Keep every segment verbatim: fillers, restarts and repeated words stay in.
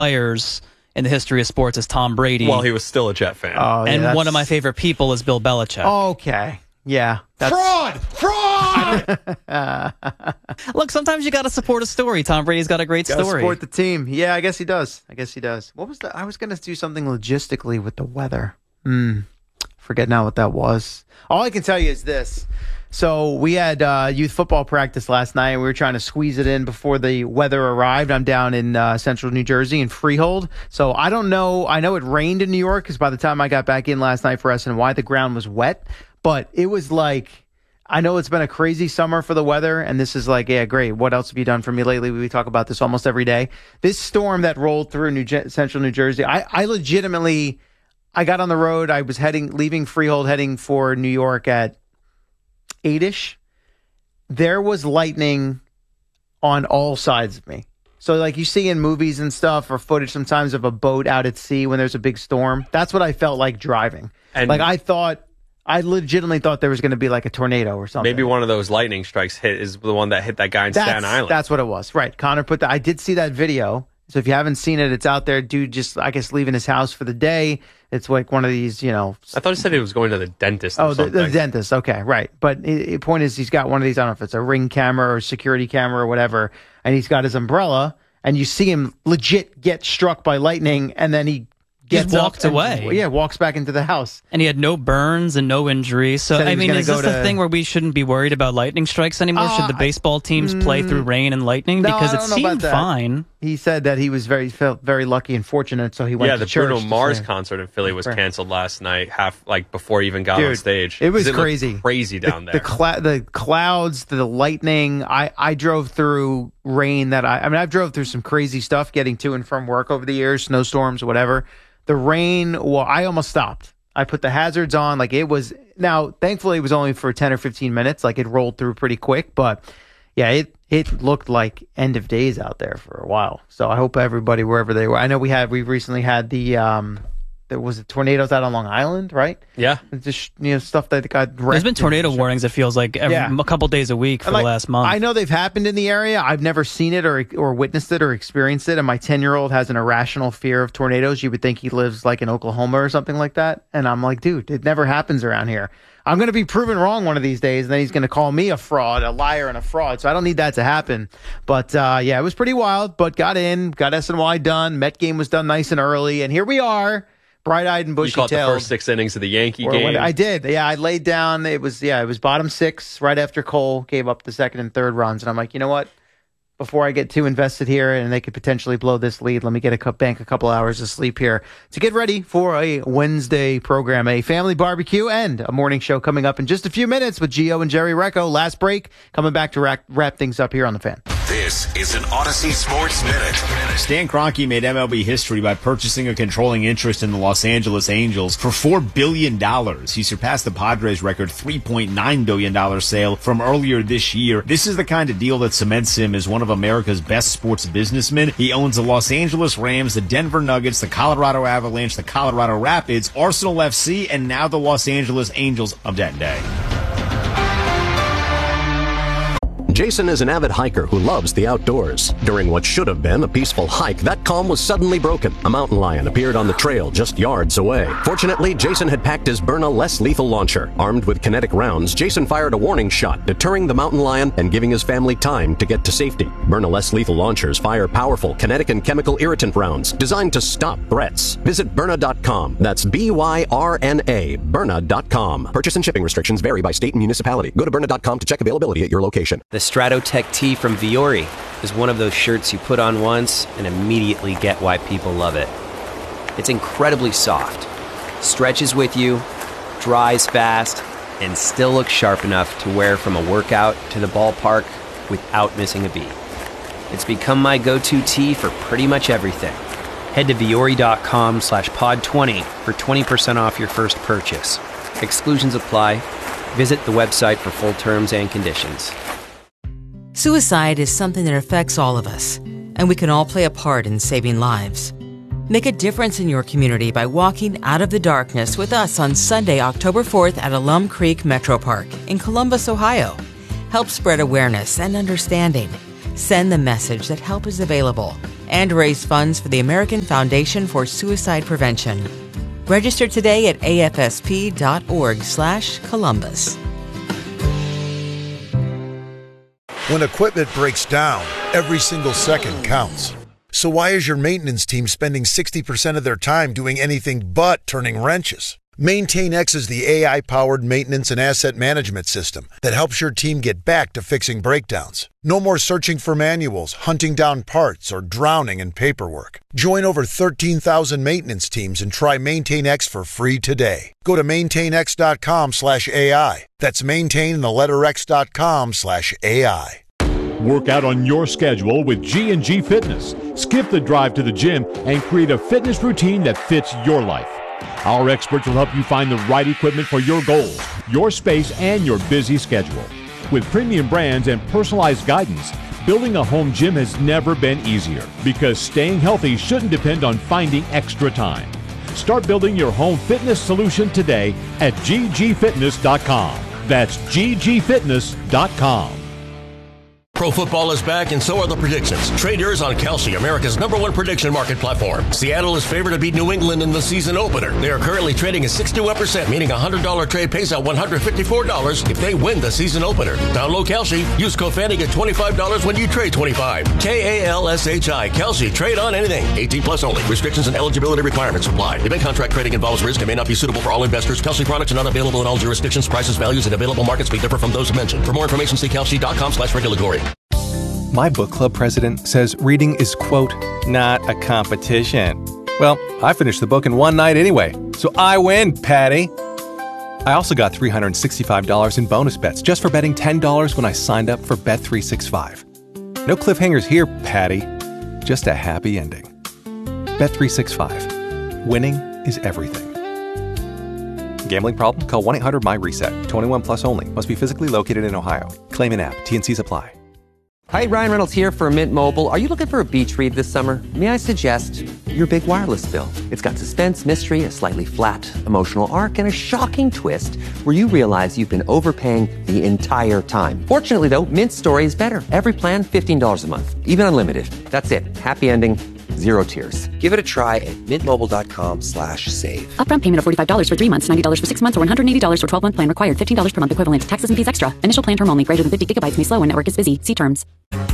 players in the history of sports is Tom Brady. Well, he was still a Jet fan. Oh, yeah, and that's- one of my favorite people is Bill Belichick. Okay. Yeah. That's... Fraud! Fraud! Look, sometimes you got to support a story. Tom Brady's got a great Gotta story. support the team. Yeah, I guess he does. I guess he does. What was that? I was going to do something logistically with the weather. Hmm. Forget now what that was. All I can tell you is this. So we had uh, youth football practice last night, and we were trying to squeeze it in before the weather arrived. I'm down in uh, central New Jersey in Freehold. So I don't know. I know it rained in New York because by the time I got back in last night for S N Y, the ground was wet. But it was like, I know it's been a crazy summer for the weather, and this is like, yeah, great. What else have you done for me lately? We talk about this almost every day. This storm that rolled through New Je- central New Jersey, I, I legitimately, I got on the road. I was heading, leaving Freehold, heading for New York at eight-ish. There was lightning on all sides of me. So like you see in movies and stuff or footage sometimes of a boat out at sea when there's a big storm. That's what I felt like driving. And like I thought, I legitimately thought there was going to be like a tornado or something. maybe one of those lightning strikes hit is the one that hit that guy in that's, Staten Island. That's what it was. Right. Connor put that. I did see that video. So if you haven't seen it, it's out there. Dude just, I guess, leaving his house for the day. It's like one of these, you know. I thought he said he was going to the dentist or Oh, the, something. the dentist. Okay, right. But the point is, he's got one of these, I don't know if it's a Ring camera or security camera or whatever, and he's got his umbrella, and you see him legit get struck by lightning, and then he Just gets up walked and- away. Yeah, walks back into the house. And he had no burns and no injuries. So, Said he I was mean, gonna is go this the to- thing where we shouldn't be worried about lightning strikes anymore? Uh, Should the baseball teams play through rain and lightning? No, Because I it don't know about seemed that. fine. He said that he was very felt very lucky and fortunate, so he went yeah, to the church. Bruno to Mars say- concert in Philly was Right. canceled last night, half like before he even got on Dude, stage. it was 'Cause looked crazy. crazy down the, there. The, cla- the clouds, the lightning. I, I drove through rain that I, I mean, I've drove through some crazy stuff getting to and from work over the years, snowstorms, whatever. The rain, well, I almost stopped. I put the hazards on. Like it was, now, thankfully, it was only for ten or fifteen minutes. Like it rolled through pretty quick. But yeah, it, it looked like end of days out there for a while. So I hope everybody, wherever they were, I know we had, we recently had the, um, there was a tornadoes out on Long Island, right? yeah. It's just, you know, stuff that got wrecked. There's been tornado and- warnings, it feels like, every, Yeah. a couple days a week for Like, the last month. I know they've happened in the area. I've never seen it or or witnessed it or experienced it. And my ten-year-old has an irrational fear of tornadoes. You would think he lives like in Oklahoma or something like that. And I'm like, dude, it never happens around here. I'm going to be proven wrong one of these days, and then he's going to call me a fraud, a liar, and a fraud. So I don't need that to happen. But uh, yeah, it was pretty wild. But got in, got S N Y done. Met game was done nice and early, and here we are. Bright-eyed and You caught the bushy-tailed. first six innings of the Yankee Or game. when- I did. Yeah, I laid down. It was yeah, it was bottom six right after Cole gave up the second and third runs, and I'm like, you know what? Before I get too invested here, and they could potentially blow this lead, let me get a cup bank a couple hours of sleep here to get ready for a Wednesday program, a family barbecue, and a morning show coming up in just a few minutes with Gio and Jerry Recco. Last break, coming back to wrap, wrap things up here on the Fan. This is an Odyssey Sports Minute. Stan Kroenke made M L B history by purchasing a controlling interest in the Los Angeles Angels for four billion dollars. He surpassed the Padres' record three point nine billion dollars sale from earlier this year. This is the kind of deal that cements him as one of America's best sports businessmen. He owns the Los Angeles Rams, the Denver Nuggets, the Colorado Avalanche, the Colorado Rapids, Arsenal F C, and now the Los Angeles Angels of that day. Jason is an avid hiker who loves the outdoors. During what should have been a peaceful hike, that calm was suddenly broken. A mountain lion appeared on the trail just yards away. Fortunately, Jason had packed his Byrna less lethal launcher. Armed with kinetic rounds, Jason fired a warning shot, deterring the mountain lion and giving his family time to get to safety. Byrna less lethal launchers fire powerful kinetic and chemical irritant rounds designed to stop threats. Visit Byrna dot com. That's B Y R N A, Byrna dot com. Purchase and shipping restrictions vary by state and municipality. Go to Byrna dot com to check availability at your location. The Stratotech tee from Viore is one of those shirts you put on once and immediately get why people love it. It's incredibly soft, stretches with you, dries fast, and still looks sharp enough to wear from a workout to the ballpark without missing a beat. It's become my go-to tee for pretty much everything. Head to Viore.com slash pod 20 for twenty percent off your first purchase. Exclusions apply. Visit the website for full terms and conditions. Suicide is something that affects all of us, and we can all play a part in saving lives. Make a difference in your community by walking out of the darkness with us on Sunday, October fourth at Alum Creek Metro Park in Columbus, Ohio. Help spread awareness and understanding. Send the message that help is available and raise funds for the American Foundation for Suicide Prevention. Register today at afsp.org slash Columbus. When equipment breaks down, every single second counts. So why is your maintenance team spending sixty percent of their time doing anything but turning wrenches? MaintainX is the A I-powered maintenance and asset management system that helps your team get back to fixing breakdowns. No more searching for manuals, hunting down parts, or drowning in paperwork. Join over thirteen thousand maintenance teams and try MaintainX for free today. Go to maintainx.com slash AI. That's maintain the letter x.com slash AI. Work out on your schedule with G and G Fitness. Skip the drive to the gym and create a fitness routine that fits your life. Our experts will help you find the right equipment for your goals, your space, and your busy schedule. With premium brands and personalized guidance, building a home gym has never been easier because staying healthy shouldn't depend on finding extra time. Start building your home fitness solution today at g g fitness dot com. That's g g fitness dot com. Pro football is back, and so are the predictions. Trade yours on Kalshi, America's number one prediction market platform. Seattle is favored to beat New England in the season opener. They are currently trading at sixty-one percent, meaning a one hundred dollars trade pays out one hundred fifty-four dollars if they win the season opener. Download Kalshi. Use code Fanny, get twenty-five dollars when you trade twenty-five. K A L S H I. Kalshi. Trade on anything. eighteen plus only. Restrictions and eligibility requirements apply. Event contract trading involves risk and may not be suitable for all investors. Kalshi products are not available in all jurisdictions. Prices, values, and available markets may differ from those mentioned. For more information, see kalshi.com slash regulatory. My book club president says reading is, quote, not a competition. Well, I finished the book in one night anyway, so I win, Patty. I also got three hundred sixty-five dollars in bonus bets just for betting ten dollars when I signed up for Bet three sixty-five. No cliffhangers here, Patty. Just a happy ending. Bet three sixty-five. Winning is everything. Gambling problem? Call one eight hundred my reset. twenty-one plus only. Must be physically located in Ohio. Claim in app. T N Cs apply. Hi, Ryan Reynolds here for Mint Mobile. Are you looking for a beach read this summer? May I suggest your big wireless bill? It's got suspense, mystery, a slightly flat, emotional arc, and a shocking twist where you realize you've been overpaying the entire time. Fortunately, though, Mint's story is better. Every plan, fifteen dollars a month. Even unlimited. That's it. Happy ending. Zero tears. Give it a try at mintmobile.com slash save. Upfront payment of forty-five dollars for three months, ninety dollars for six months, or one hundred eighty dollars for twelve-month plan required. fifteen dollars per month equivalent. Taxes and fees extra. Initial plan term only. Greater than fifty gigabytes may slow when network is busy. See terms.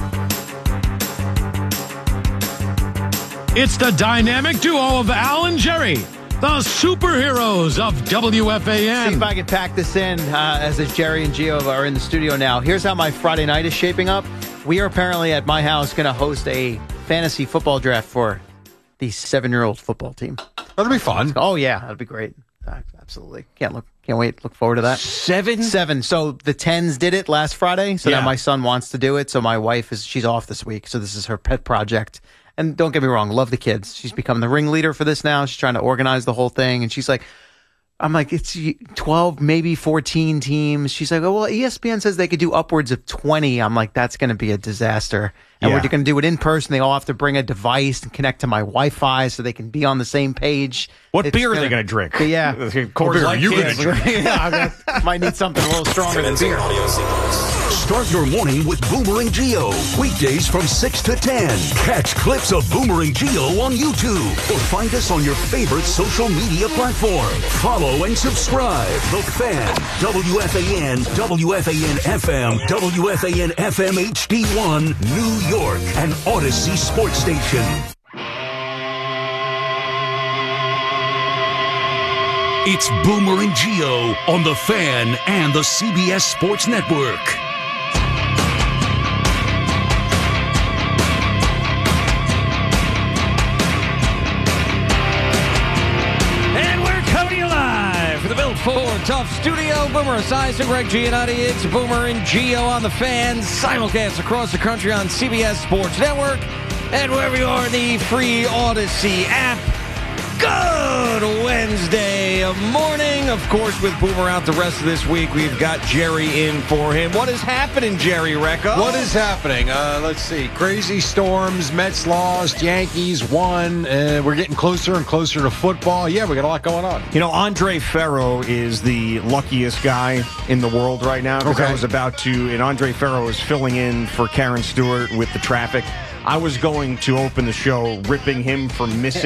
It's the dynamic duo of Al and Jerry, the superheroes of W F A N. See if I can pack this in uh, as if Jerry and Gio are in the studio now. Here's how my Friday night is shaping up. We are apparently at my house going to host a fantasy football draft for the seven-year-old football team. That'll be fun. Oh, yeah. That'll be great. Uh, absolutely. Can't look. Can't wait. Look forward to that. Seven? Seven. So the tens did it last Friday. So yeah. now my son wants to do it. So my wife is, she's off this week. So this is her pet project. And don't get me wrong, love the kids. She's become the ringleader for this now. She's trying to organize the whole thing. And she's like, I'm like, it's twelve, maybe fourteen teams. She's like, oh, well, E S P N says they could do upwards of twenty. I'm like, that's going to be a disaster. And yeah. we're going to do it in person. They all have to bring a device and connect to my Wi-Fi so they can be on the same page. What it's beer gonna, are they going to drink? Yeah. Coors Light you going to drink? Yeah, I might need something a little stronger than beer. Start your morning with Boomer and Gio. Weekdays from six to ten. Catch clips of Boomer and Gio on YouTube. Or find us on your favorite social media platform. Follow and subscribe. The Fan. W F A N, W F A N F M, W F A N F M H D one, New York, and Odyssey Sports Station. It's Boomer and Gio on The Fan and the C B S Sports Network. And we're coming to you live from the Built Ford Tough Studio. Boomer Esiason, Greg Giannotti. It's Boomer and Gio on The Fan. Simulcast across the country on C B S Sports Network. And wherever you are in the free Odyssey app. Good Wednesday morning. Of course, with Boomer out the rest of this week, we've got Jerry in for him. What is happening, Jerry Recco? What is happening? Uh, let's see. Crazy storms. Mets lost. Yankees won. Uh, we're getting closer and closer to football. Yeah, we got a lot going on. You know, Andre Ferro is the luckiest guy in the world right now because Okay. I was about to, and Andre Ferro is filling in for Karen Stewart with the traffic. I was going to open the show ripping him for missing